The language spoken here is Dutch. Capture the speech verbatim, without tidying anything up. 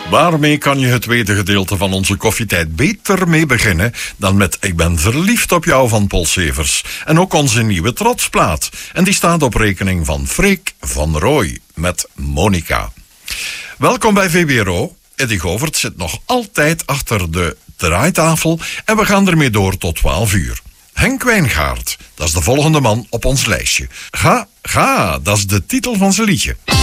Waarmee kan je het tweede gedeelte van onze koffietijd beter mee beginnen dan met Ik ben verliefd op jou van Paul Severs. En ook onze nieuwe trotsplaat. En die staat op rekening van Freek van Rooij met Monica. Welkom bij V B R O. Eddy Govert zit nog altijd achter de draaitafel en we gaan ermee door tot twaalf uur. Henk Wijngaard, dat is de volgende man op ons lijstje. Ga, ga, dat is de titel van zijn liedje.